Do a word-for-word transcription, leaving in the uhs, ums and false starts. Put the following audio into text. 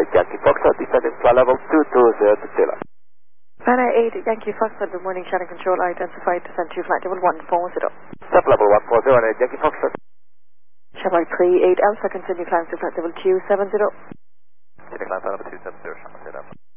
Yankee Foxtrot, descending flight level two two zero to Taylor. Runway eight, Yankee Foxtrot, good morning, Shannon Control, identified, descend to flight level one four zero. Step level one four zero, and Yankee Foxtrot. Shabak three eight Alpha, continue climb to flight level two seven zero. Continue climb to level two seven zero, Shabak eight Alpha.